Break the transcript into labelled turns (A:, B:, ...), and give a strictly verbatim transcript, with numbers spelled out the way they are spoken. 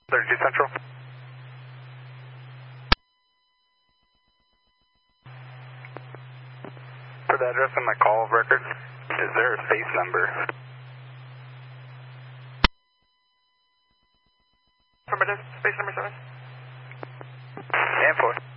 A: thirty-two Central. For the address on my call record, is there a face number?
B: Affirmative, space number seven.
A: And four.